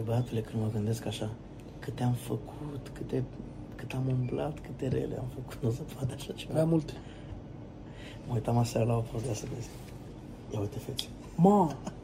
băiatule, când mă gândesc așa, câte am făcut, cât am umblat, câte rele am făcut, nu se poate așa ceva. Prea multe. Mă uitam aseară la o poză să vezi. Ia uite, fețe. Ma,